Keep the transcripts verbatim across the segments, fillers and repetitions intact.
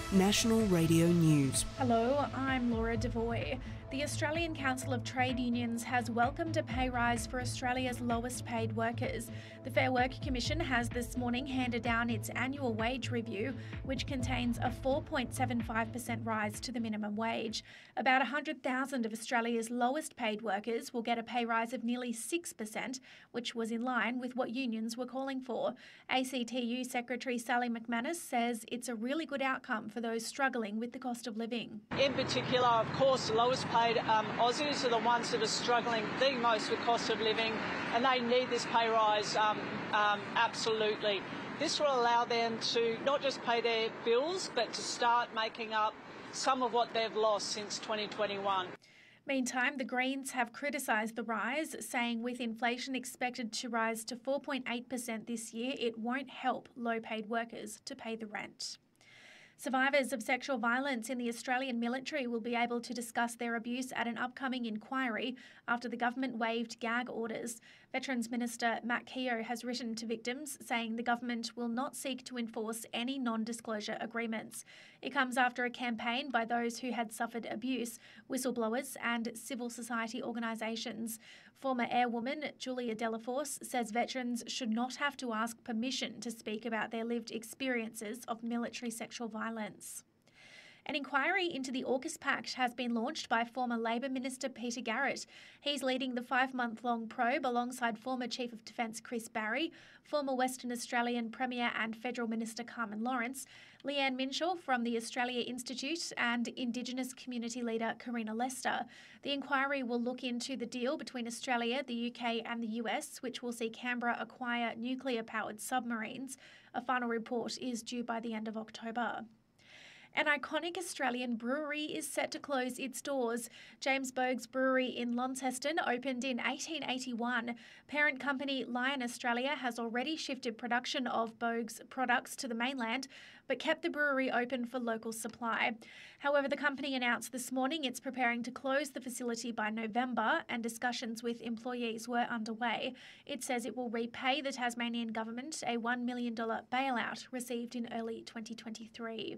National Radio News. Hello, I'm Laura Devoy. The Australian Council of Trade Unions has welcomed a pay rise for Australia's lowest paid workers. The Fair Work Commission has this morning handed down its annual wage review, which contains a four point seven five percent rise to the minimum wage. About one hundred thousand of Australia's lowest paid workers will get a pay rise of nearly six percent, which was in line with what unions were calling for. A C T U Secretary Sally McManus says it's a really good outcome for those struggling with the cost of living. In particular, of course, the lowest paid um, Aussies are the ones that are struggling the most with cost of living, and they need this pay rise um, um, absolutely. This will allow them to not just pay their bills, but to start making up some of what they've lost since twenty twenty-one. Meantime, the Greens have criticised the rise, saying with inflation expected to rise to four point eight percent this year, it won't help low-paid workers to pay the rent. Survivors of sexual violence in the Australian military will be able to discuss their abuse at an upcoming inquiry after the government waived gag orders. Veterans Minister Matt Keogh has written to victims saying the government will not seek to enforce any non-disclosure agreements. It comes after a campaign by those who had suffered abuse, whistleblowers and civil society organisations. Former airwoman Julia Delaforce says veterans should not have to ask permission to speak about their lived experiences of military sexual violence. An inquiry into the AUKUS Pact has been launched by former Labor Minister Peter Garrett. He's leading the five-month-long probe alongside former Chief of Defence Chris Barry, former Western Australian Premier and Federal Minister Carmen Lawrence, Leanne Minshaw from the Australia Institute and Indigenous community leader Karina Lester. The inquiry will look into the deal between Australia, the U K and the U S, which will see Canberra acquire nuclear-powered submarines. A final report is due by the end of October. An iconic Australian brewery is set to close its doors. James Boag's Brewery in Launceston opened in eighteen eighty-one. Parent company Lion Australia has already shifted production of Boag's products to the mainland, but kept the brewery open for local supply. However, the company announced this morning it's preparing to close the facility by November, and discussions with employees were underway. It says it will repay the Tasmanian government a one million dollars bailout received in early twenty twenty-three.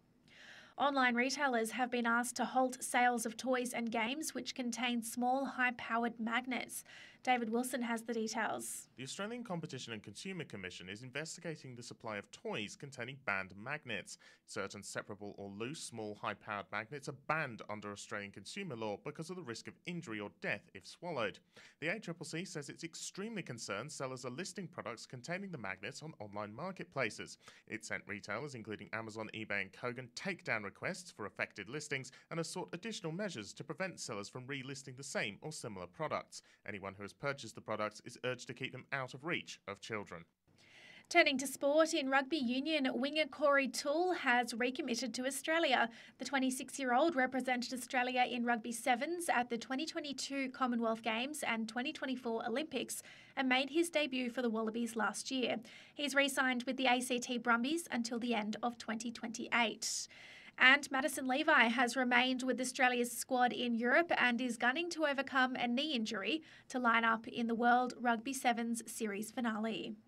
Online retailers have been asked to halt sales of toys and games which contain small, high-powered magnets. David Wilson has the details. The Australian Competition and Consumer Commission is investigating the supply of toys containing banned magnets. Certain separable or loose, small, high-powered magnets are banned under Australian consumer law because of the risk of injury or death if swallowed. The A C C C says it's extremely concerned sellers are listing products containing the magnets on online marketplaces. It sent retailers, including Amazon, eBay and Kogan, takedown requests for affected listings and has sought additional measures to prevent sellers from relisting the same or similar products. Anyone who has purchased the products is urged to keep them out of reach of children. Turning to sport, in rugby union, winger Corey Toole has recommitted to Australia. The twenty-six-year-old represented Australia in rugby sevens at the twenty twenty-two Commonwealth Games and twenty twenty-four Olympics and made his debut for the Wallabies last year. He's re-signed with the A C T Brumbies until the end of twenty twenty-eight. And Madison Levi has remained with Australia's squad in Europe and is gunning to overcome a knee injury to line up in the World Rugby Sevens series finale.